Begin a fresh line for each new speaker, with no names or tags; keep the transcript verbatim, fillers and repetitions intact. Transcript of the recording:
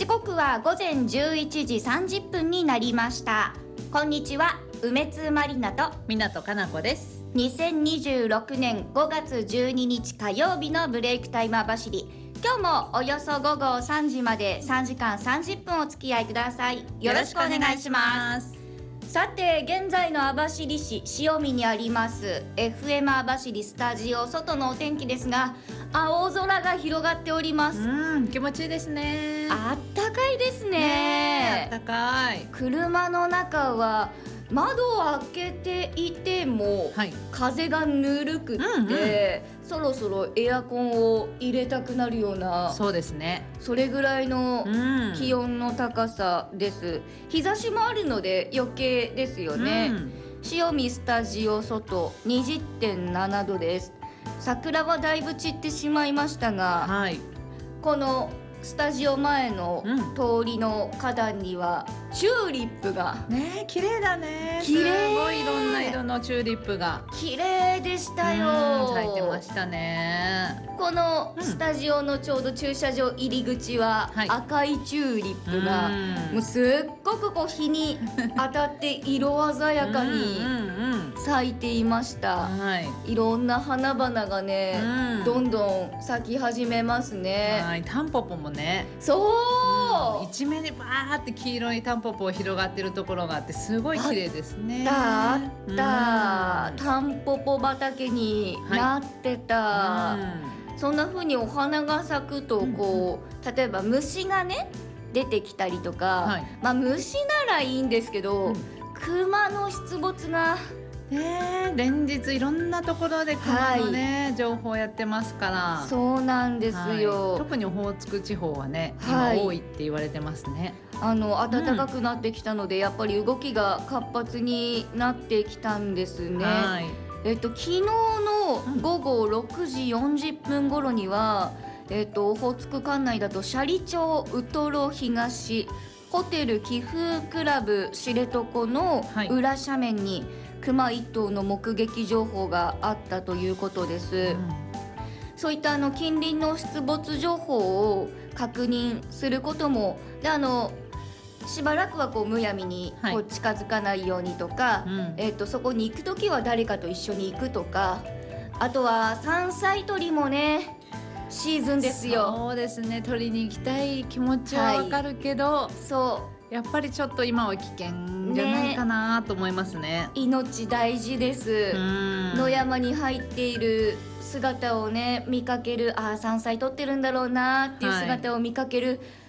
時刻は午前じゅういちじさんじゅっぷんになりました。こんにちは、梅津まりなと
港かな子です。
にせんにじゅうろくねんごがつじゅうににち火曜日のブレイクタイム網走。今日もおよそ午後さんじまでさんじかんさんじゅっぷんお付き合いください。よろしくお願いします。さて、現在の網走市潮見にあります エフエム 網走スタジオ外のお天気ですが、青空が広がっております。
うん、気持ちいいですね。
あったかいですね。
ねえ、あったかい。
車の中は窓を開けていても、はい、風がぬるくって、うんうん、そろそろエアコンを入れたくなるような、
そうですね、
それぐらいの気温の高さです、うん、日差しもあるので余計ですよね、うん、潮見スタジオ外 にじゅってんななどです。桜はだいぶ散ってしまいましたが、はい、このスタジオ前の通りの花壇にはチューリップが、
うん、ね、綺麗だね。すごいいろんな色のチューリップが
綺麗でしたよ。
咲いてましたね。
このスタジオのちょうど駐車場入り口は赤いチューリップが、うん、もうすっごくこう日に当たって色鮮やかに咲いていました。はい、いろんな花々がね、うん、どんどん咲き始めますね。
はい、タンポポもね、
そう、
うん、一面にバーって黄色いタンポポ広がってるところがあってすごい綺麗ですね。
あったあった、タンポポ畑になってた、はい、うん、そんな風にお花が咲くとこう、うん、例えば虫がね出てきたりとか、はい、まあ虫ならいいんですけど、うん、熊の出没が
ね、連日いろんなところで熊のね、はい、情報やってますから。
そうなんですよ、
はい、特にオホーツク地方はね、はい、今多いって言われてますね。
あの暖かくなってきたので、うん、やっぱり動きが活発になってきたんですね。はい、えっと、昨日の午後ろくじよんじゅっぷん頃には、うん、えっと、オホーツク管内だと斜里町ウトロ東ホテル貴風クラブ知床の裏斜面に、はい、熊一頭の目撃情報があったということです、うん、そういったあの近隣の出没情報を確認することもで、あのしばらくはこうむやみにこう近づかないようにとか、はい、うん、えーと、そこに行くときは誰かと一緒に行くとか、あとは山菜採りもねシーズンですよ。
そうですね、取りに行きたい気持ちはわかるけど、はい、そうやっぱりちょっと今は危険じゃないかなと思いますね。ね、
命大事です。野山に入っている姿をね見かける、ああ山菜採ってるんだろうなっていう姿を見かける、はい、